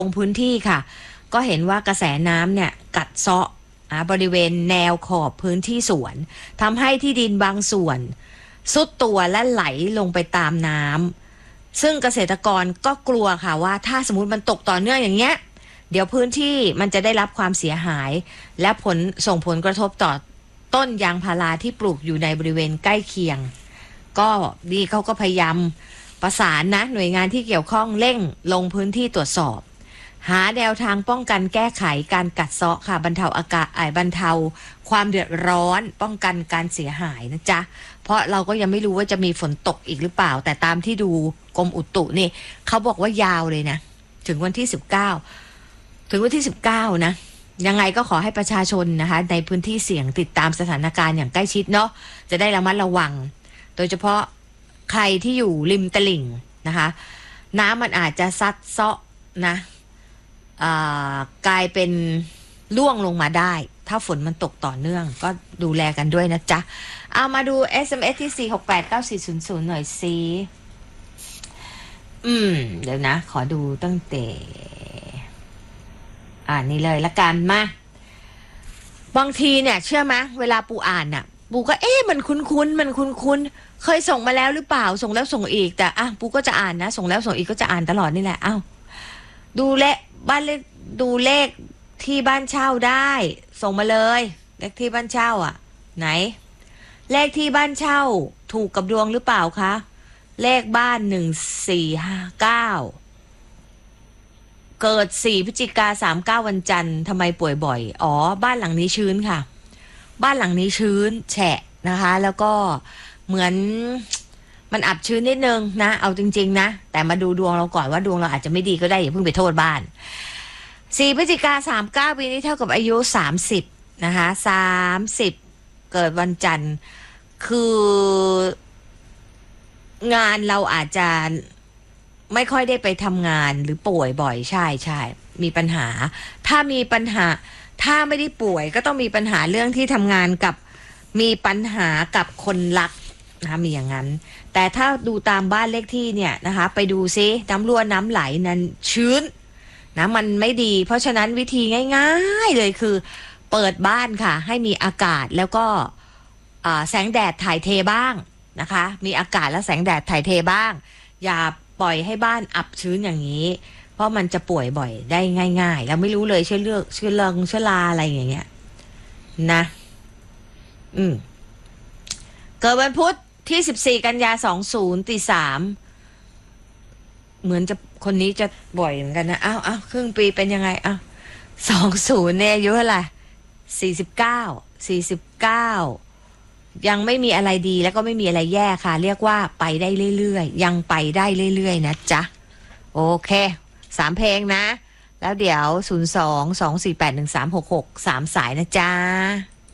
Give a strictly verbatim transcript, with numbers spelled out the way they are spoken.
ลงพื้นที่ค่ะก็เห็นว่ากระแสน้ำเนี่ยกัดเซาะบริเวณแนวขอบพื้นที่สวนทำให้ที่ดินบางส่วนซุดตัวและไหลลงไปตามน้ำซึ่งเกษตรกรก็กลัวค่ะว่าถ้าสมมติมันตกต่อเนื่องอย่างเงี้ยเดี๋ยวพื้นที่มันจะได้รับความเสียหายและผลส่งผลกระทบต่อต้นยางพาราที่ปลูกอยู่ในบริเวณใกล้เคียงก็ดีเขาก็พยายามประสานนะหน่วยงานที่เกี่ยวข้องเร่งลงพื้นที่ตรวจสอบหาแนวทางป้องกันแก้ไขการกัดเซาะค่ะบรรเทาอากาศไอบรรเทาความเดือดร้อนป้องกันการเสียหายนะจ๊ะเพราะเราก็ยังไม่รู้ว่าจะมีฝนตกอีกหรือเปล่าแต่ตามที่ดูกรมอุตุนี่เขาบอกว่ายาวเลยนะถึงวันที่สิบเก้าถึงวันที่สิบเก้านะยังไงก็ขอให้ประชาชนนะคะในพื้นที่เสี่ยงติดตามสถานการณ์อย่างใกล้ชิดเนาะจะได้ระมัดระวังโดยเฉพาะใครที่อยู่ริมตลิ่งนะคะน้ำมันอาจจะซัดเซาะนะกลายเป็นล่วงลงมาได้ถ้าฝนมันตกต่อเนื่องก็ดูแลกันด้วยนะจ๊ะเอามาดู เอส เอ็ม เอส ที่ สี่ หก แปด เก้า สี่ ศูนย์ ศูนย์ หน่อยสิอืมเดี๋ยวนะขอดูตั้งแต่อ่านี่เลยละกันมาบางทีเนี่ยเชื่อไหมเวลาปูอ่านน่ะปูก็เอ๊ะมันคุ้นๆมันคุ้นๆเคยส่งมาแล้วหรือเปล่าส่งแล้วส่งอีกแต่อ่ะปูก็จะอ่านนะส่งแล้วส่งอีกก็จะอ่านตลอดนี่แหละอ้าวดูเลขบ้านเลขดูเลขที่บ้านเช่าได้ส่งมาเลยเลขที่บ้านเช่าอ่ะไหนเลขที่บ้านเช่าถูกกับดวงหรือเปล่าคะเลขบ้านหนึ่งสี่ห้าเก้าเกิดสี่พฤศจิกาสามเก้าวันจันทร์ทำไมป่วยบ่อยอ๋อบ้านหลังนี้ชื้นค่ะบ้านหลังนี้ชื้นแฉะนะคะแล้วก็เหมือนมันอับชื้นนิดนึงนะเอาจริงๆนะแต่มาดูดวงเราก่อนว่าดวงเราอาจจะไม่ดีก็ได้อย่าเพิ่งไปโทษบ้านสี่พฤศจิกาสามเก้าปีนี้เท่ากับอายุสามสิบนะคะสามสิบเกิดวันจันทร์คืองานเราอาจจะไม่ค่อยได้ไปทำงานหรือป่วยบ่อยใช่ใช่มีปัญหาถ้ามีปัญหาถ้าไม่ได้ป่วยก็ต้องมีปัญหาเรื่องที่ทำงานกับมีปัญหากับคนรักนะมีอย่างนั้นแต่ถ้าดูตามบ้านเลขที่เนี่ยนะคะไปดูซิน้ำรั่วน้ำไหลนั้นชื้นนะมันไม่ดีเพราะฉะนั้นวิธีง่ายๆเลยคือเปิดบ้านค่ะให้มีอากาศแล้วก็แสงแดดถ่ายเทบ้างนะคะมีอากาศและแสงแดดถ่ายเทบ้างอย่าปล่อยให้บ้านอับชื้นอย่างนี้เพราะมันจะป่วยบ่อยได้ง่ายๆแล้วไม่รู้เลยเชื้อเลือกเชื้อเริงเชื้อราอะไรอย่างเงี้ยนะอืมเกิดวันพุธที่สิบสี่กันยาสองศูนย์ตีสามเหมือนจะคนนี้จะบ่อยเหมือนกันนะอ้าวอ้าวครึ่งปีเป็นยังไงอ้าวสองศูนย์เนี่ยอายุเท่าไหร่สี่สิบเก้าสี่สิบเก้ายังไม่มีอะไรดีแล้วก็ไม่มีอะไรแย่ค่ะเรียกว่าไปได้เรื่อยๆยังไปได้เรื่อยๆนะจ๊ะโอเคสามเพลงนะแล้วเดี๋ยวศูนย์สอง สองสี่แปด หนึ่งสามหกหก สามสายนะจ๊ะ